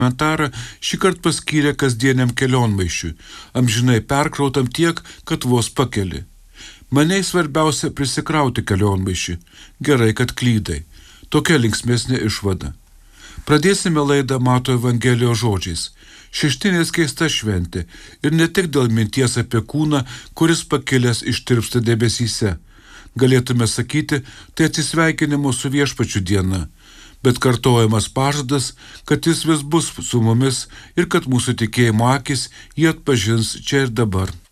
komentarą šįkart paskyrė kasdieniam kelionmaišiui, amžinai perkrautam tiek, kad vos pakeli. Maniai svarbiausia prisikrauti kelionmaišį. Gerai, kad klydai. Tokia linksmesnė išvada. Pradėsime laidą Mato Evangelijos žodžiais. Šeštinės keista šventė ir ne tik dėl minties apie kūną, kuris pakilęs ištirpsta debesyse. Galėtume sakyti, tai atsisveikinimo su viešpačiu diena, bet kartojamas pažadas, kad jis vis bus su mumis ir kad mūsų tikėjimo akis jį atpažins čia ir dabar.